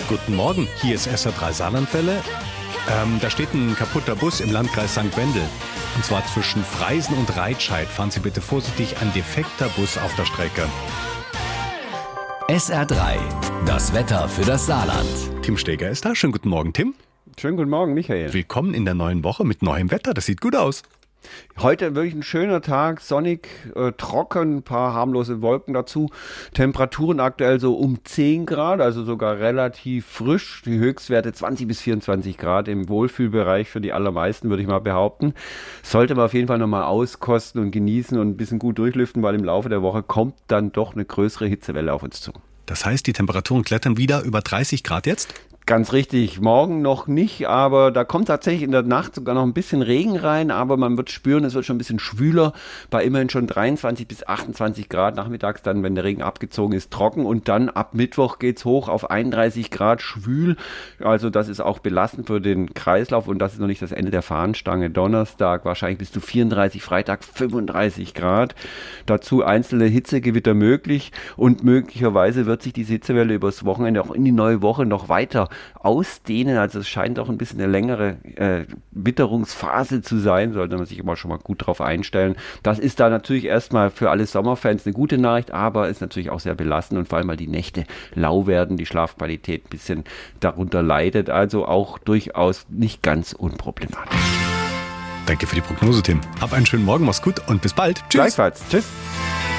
Guten Morgen, hier ist SR3 Saarlandwelle. Da steht ein kaputter Bus im Landkreis St. Wendel. Und zwar zwischen Freisen und Reitscheid. Fahren Sie bitte vorsichtig, ein defekter Bus auf der Strecke. SR3, das Wetter für das Saarland. Tim Steger ist da. Schönen guten Morgen, Tim. Schönen guten Morgen, Michael. Willkommen in der neuen Woche mit neuem Wetter. Das sieht gut aus. Heute wirklich ein schöner Tag, sonnig, trocken, ein paar harmlose Wolken dazu. Temperaturen aktuell so um 10 Grad, also sogar relativ frisch. Die Höchstwerte 20 bis 24 Grad im Wohlfühlbereich für die allermeisten, würde ich mal behaupten. Sollte man auf jeden Fall nochmal auskosten und genießen und ein bisschen gut durchlüften, weil im Laufe der Woche kommt dann doch eine größere Hitzewelle auf uns zu. Das heißt, die Temperaturen klettern wieder über 30 Grad jetzt? Ganz richtig, morgen noch nicht, aber da kommt tatsächlich in der Nacht sogar noch ein bisschen Regen rein, aber man wird spüren, es wird schon ein bisschen schwüler, bei immerhin schon 23 bis 28 Grad nachmittags dann, wenn der Regen abgezogen ist, trocken und dann ab Mittwoch geht's hoch auf 31 Grad schwül, also das ist auch belastend für den Kreislauf und das ist noch nicht das Ende der Fahnenstange. Donnerstag wahrscheinlich bis zu 34, Freitag 35 Grad, dazu einzelne Hitzegewitter möglich und möglicherweise wird sich diese Hitzewelle übers Wochenende auch in die neue Woche noch weiter ausdehnen, also es scheint auch ein bisschen eine längere Witterungsphase zu sein, sollte man sich immer schon mal gut drauf einstellen. Das ist da natürlich erstmal für alle Sommerfans eine gute Nachricht, aber ist natürlich auch sehr belastend und vor allem, weil die Nächte lau werden, die Schlafqualität ein bisschen darunter leidet, also auch durchaus nicht ganz unproblematisch. Danke für die Prognose, Tim. Hab einen schönen Morgen, mach's gut und bis bald. Tschüss. Gleichfalls. Tschüss.